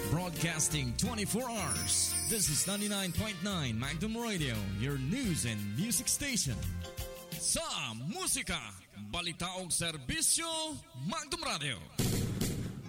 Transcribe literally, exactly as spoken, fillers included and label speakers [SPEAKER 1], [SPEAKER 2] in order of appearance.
[SPEAKER 1] Broadcasting twenty-four hours. This is ninety-nine point nine Magnum Radio, your news and music station. Sa musika, balita o serbisyo, Magnum Radio.